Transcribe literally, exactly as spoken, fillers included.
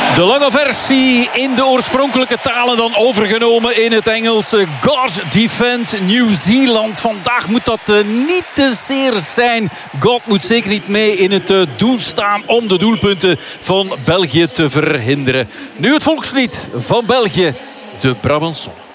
De lange versie in de oorspronkelijke talen dan overgenomen in het Engels. God defend New Zealand. Vandaag moet dat uh, niet te zeer zijn. God moet zeker niet mee in het uh, doel staan om de doelpunten van België te verhinderen. Nu het volkslied van België, de Brabançon.